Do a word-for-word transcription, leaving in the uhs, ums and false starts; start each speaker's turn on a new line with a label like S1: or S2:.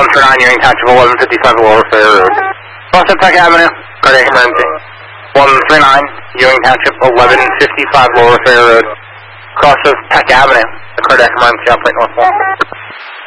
S1: one for nine, Ewing Township, eleven fifty-five Lower Ferry Road. Cross Peck Avenue, cardiac emergency. one three nine, Ewing Township, eleven fifty-five Lower Ferry Road. Cross of Peck Avenue, the cardiac emergency, operate north one.